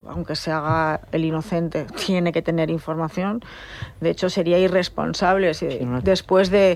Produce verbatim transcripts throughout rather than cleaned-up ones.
aunque se haga el inocente, tiene que tener información. De hecho, sería irresponsable si sí, no. después de,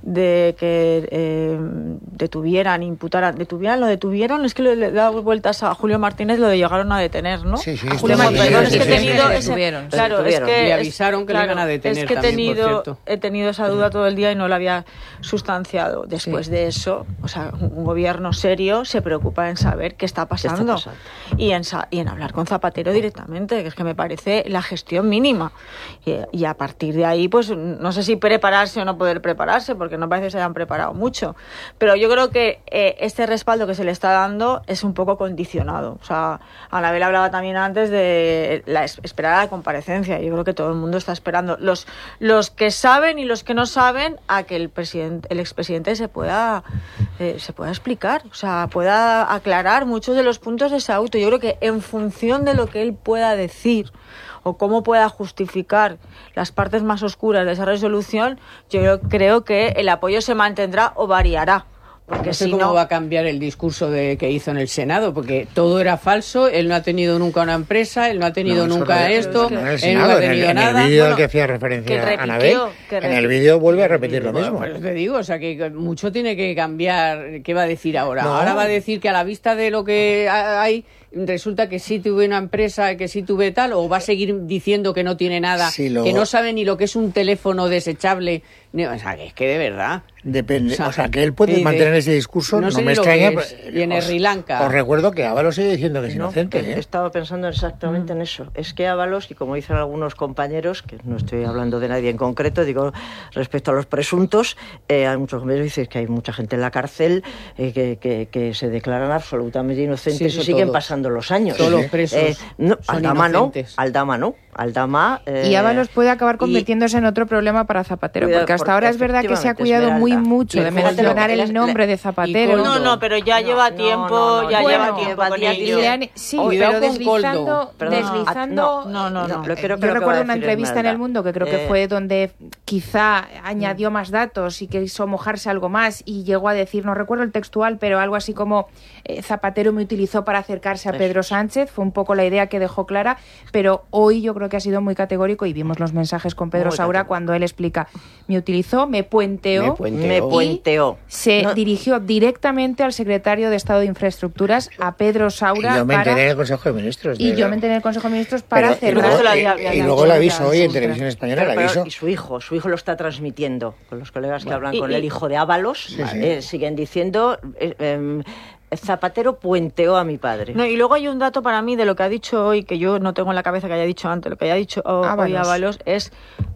de que eh, detuvieran, imputaran, detuvieran, lo detuvieron, es que le, le da vueltas a Julio Martínez, lo de llegaron a detener, ¿no? Sí, sí, Julio Martínez, sí, es sí, que he sí, tenido, sí, ese, detuvieron, claro, detuvieron. es que le avisaron que claro, le iban a detener es que también, he tenido, por cierto. he tenido esa duda todo el día y no la había sustanciado. Después sí. de eso, o sea, un gobierno serio se preocupa en saber qué está pasando, ¿Qué está pasando? Y, en, y en hablar con Zapatero directamente, que es que me parece la gestión mínima. Y, y a partir de ahí, pues no sé si prepararse o no poder prepararse, porque no parece que se hayan preparado mucho. Pero yo creo que eh, este respaldo que se le está dando es un poco condicionado. O sea, Anabel hablaba también antes de la esperar a la comparecencia. Yo creo que todo el mundo está esperando, los los que saben y los que no saben, a que el presidente, el expresidente se pueda eh, se pueda explicar, o sea, pueda aclarar muchos de los puntos de ese auto. Yo creo que en función de lo que él pueda decir o cómo pueda justificar las partes más oscuras de esa resolución, yo creo que el apoyo se mantendrá o variará. Porque no sé si cómo no... va a cambiar el discurso de que hizo en el Senado, porque todo era falso, él no ha tenido nunca una empresa, él no ha tenido no, nunca no, esto, no, no, él Senado, no ha tenido en el, nada. En el vídeo bueno, al que hacía referencia repitió, a Anabel, en el vídeo vuelve a repetir lo bueno, mismo. Pues te digo, o sea, que mucho tiene que cambiar. ¿Qué va a decir ahora? No. Ahora va a decir que a la vista de lo que hay, resulta que sí tuve una empresa, que sí tuve tal, o va a seguir diciendo que no tiene nada, sí, lo... que no sabe ni lo que es un teléfono desechable. O sea, que es que de verdad... Depende, o sea, o sea, que él puede de, mantener ese discurso, no, no, no me extraña. Es, y en os, Sri Lanka. Os recuerdo que Ábalos sigue diciendo que es no, inocente. Que ¿eh? Estaba pensando exactamente mm. en eso. Es que Ábalos, y como dicen algunos compañeros, que no estoy hablando de nadie en concreto, digo, respecto a los presuntos, eh, hay muchos compañeros que dicen que hay mucha gente en la cárcel eh, que, que, que se declaran absolutamente inocentes sí, y siguen todos. pasando los años. Todos los presos eh, no, son Aldama inocentes. no, Aldama no. Aldama, eh, y Ábalos puede acabar convirtiéndose y, en otro problema para Zapatero, cuidado, porque hasta ahora es verdad que se ha cuidado Esmeralda. muy mucho de mencionar el nombre de Zapatero. No, no, pero ya no, lleva no, tiempo, no, no, ya no, lleva no, tiempo no, con no, ello. Sí, Cuidado pero con deslizando, Coldo. deslizando. No, no, no. Lo creo, Yo creo recuerdo una decir entrevista Esmeralda. en El Mundo que creo que eh, fue donde quizá añadió más datos y quiso mojarse algo más y llegó a decir, no recuerdo el textual, pero algo así como eh, Zapatero me utilizó para acercarse a Pedro Sánchez. Fue un poco la idea que dejó clara, pero hoy yo creo que ha sido muy categórico y vimos los mensajes con Pedro muy Saura categórico. Cuando él explica, me utilizó, me puenteó, me puenteó, me puenteó. se no. dirigió directamente al secretario de Estado de Infraestructuras, a Pedro Saura. Y yo me enteré para... en el Consejo de Ministros. De... Y yo me enteré en el Consejo de Ministros para pero, cerrar. Y luego, y, y luego la aviso hoy en Televisión Española. Pero, la aviso. Pero, y su hijo, su hijo lo está transmitiendo. Con los colegas que bueno, hablan y, con y, el hijo de Ábalos, sí, sí. Eh, siguen diciendo... Eh, eh, Zapatero puenteó a mi padre. No, y luego hay un dato para mí de lo que ha dicho hoy, que yo no tengo en la cabeza que haya dicho antes, lo que haya dicho Ábalos. hoy Ábalos es,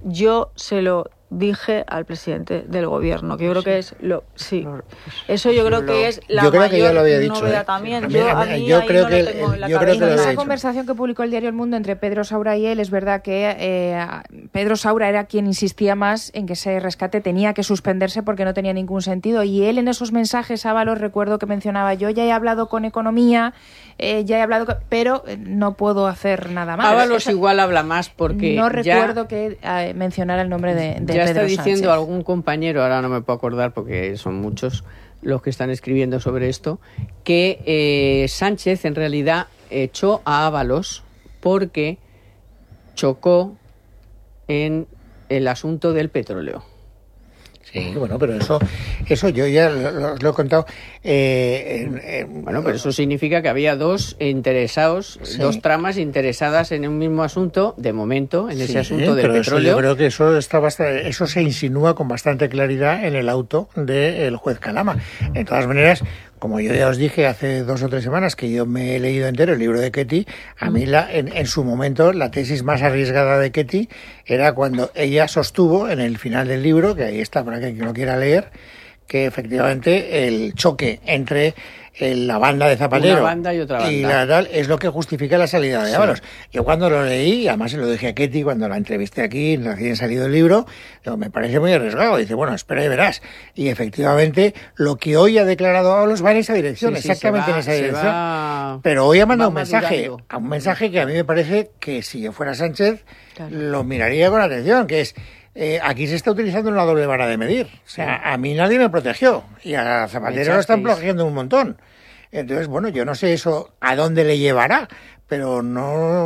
yo se lo dije al presidente del gobierno, que yo creo sí. que es lo sí eso yo creo lo, que es la yo creo mayor que ya lo había dicho, novedad ¿eh? también Sí. yo, a mí, yo creo no que lo tengo en la yo creo que en lo esa hecho. conversación que publicó el diario El Mundo entre Pedro Saura y él, es verdad que eh, Pedro Saura era quien insistía más en que ese rescate tenía que suspenderse porque no tenía ningún sentido, y él en esos mensajes, Ábalos, recuerdo que mencionaba, yo ya he hablado con Economía, eh, ya he hablado con... pero no puedo hacer nada más. Ábalos Esa... igual habla más porque no ya... recuerdo que eh, mencionara el nombre de, de ya Pedro está diciendo Sánchez. Algún compañero, ahora no me puedo acordar porque son muchos los que están escribiendo sobre esto, que eh, Sánchez en realidad echó a Ábalos porque chocó en el asunto del petróleo. Sí, bueno, pero eso eso yo ya lo, lo, lo he contado. Eh, eh, bueno, pero eso significa que había dos interesados, sí. dos tramas interesadas en un mismo asunto, de momento, en ese sí, asunto del pero petróleo. Eso, yo creo que eso está bastante, eso se insinúa con bastante claridad en el auto del juez Calama. De todas maneras, como yo ya os dije hace dos o tres semanas que yo me he leído entero el libro de Ketty, a mí la, en, en su momento la tesis más arriesgada de Ketty era cuando ella sostuvo en el final del libro, que ahí está para quien lo quiera leer, que efectivamente el choque entre el, la banda de Zapatero Una banda y otra banda. y la tal es lo que justifica la salida de Ábalos. Sí. Yo cuando lo leí, además se lo dije a Ketty cuando la entrevisté aquí, recién salido el libro, digo, me parece muy arriesgado. Dice, bueno, espera y verás. Y efectivamente, lo que hoy ha declarado Ábalos va en esa dirección, sí, sí, exactamente va, en esa dirección. Va, Pero hoy ha mandado un mensaje, a un mensaje que a mí me parece que si yo fuera Sánchez, claro, lo miraría con atención, que es... Eh, aquí se está utilizando una doble vara de medir. O sea, a mí nadie me protegió y a Zapatero lo están protegiendo un montón. Entonces, bueno, yo no sé eso a dónde le llevará, pero no...